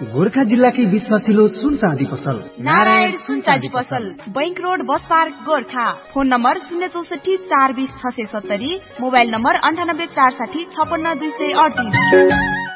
गोर्खा जिल्लाकै विश्वासिलो सुन चाँदी पसल नारायण सुन चाँदी पसल, bank road, bus park, Gorkha. Phone number 064 420 670, mobile number 98 460 56 238।